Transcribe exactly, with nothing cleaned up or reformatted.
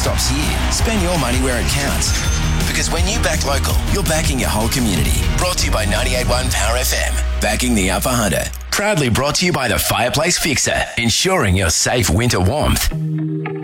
stops here. Spend your money where it counts. Because when you back local, you're backing your whole community. Brought to you by ninety-eight point one Power F M. Backing the Upper Hunter. Proudly brought to you by the Fireplace Fixer. Ensuring your safe winter warmth.